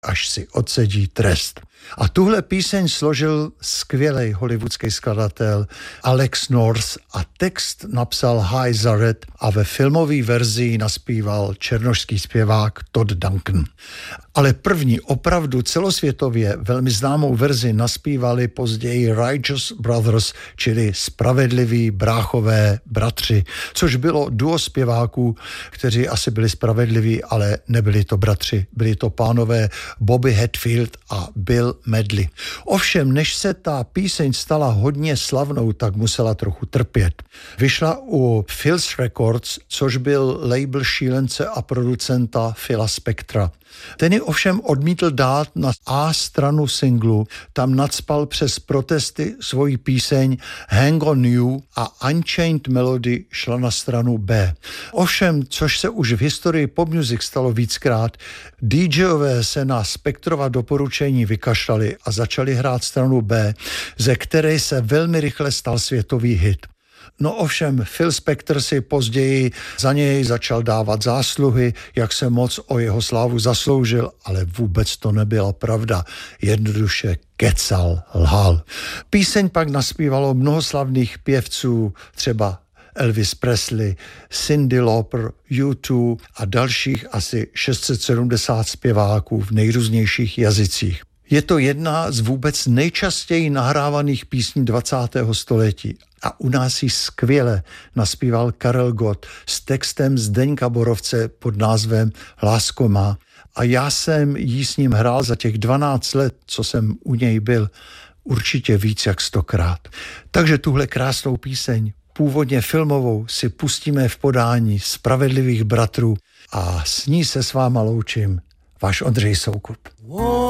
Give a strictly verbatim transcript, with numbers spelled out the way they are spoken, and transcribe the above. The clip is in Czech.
až si odsedí trest. A tuhle píseň složil skvělý hollywoodský skladatel Alex North a text napsal Hy Zareth a ve filmové verzi naspíval černošský zpěvák Todd Duncan. Ale první opravdu celosvětově velmi známou verzi naspívali později Righteous Brothers, čili Spravedliví bráchové bratři, což bylo duo zpěváků, kteří asi byli spravedliví, ale nebyli to bratři, byli to pánové Bobby Hatfield a Bill Medley. Ovšem, než se ta píseň stala hodně slavnou, tak musela trochu trpět. Vyšla u Phil's Records, což byl label šílence a producenta Phila Spectra. Ten ji ovšem odmítl dát na A stranu singlu, tam nacpal přes protesty svoji píseň Hang on You a Unchained Melody šla na stranu B. Ovšem, což se už v historii pop music stalo víckrát, DJové se na Spectrova doporučení vykašlali a začali hrát stranu B, ze které se velmi rychle stal světový hit. No ovšem, Phil Spector si později za něj začal dávat zásluhy, jak se moc o jeho slávu zasloužil, ale vůbec to nebyla pravda. Jednoduše kecal, lhal. Píseň pak naspívalo mnoho slavných pěvců, třeba Elvis Presley, Cyndi Lauper, U dva a dalších asi šest set sedmdesát zpěváků v nejrůznějších jazycích. Je to jedna z vůbec nejčastěji nahrávaných písní dvacátého století a u nás ji skvěle naspíval Karel Gott s textem Zdeňka Borovce pod názvem Lásko má a já jsem jí s ním hrál za těch dvanáct let, co jsem u něj byl, určitě víc jak stokrát. Takže tuhle krásnou píseň, původně filmovou, si pustíme v podání Spravedlivých bratrů a s ní se s váma loučím. Váš Ondřej Soukup.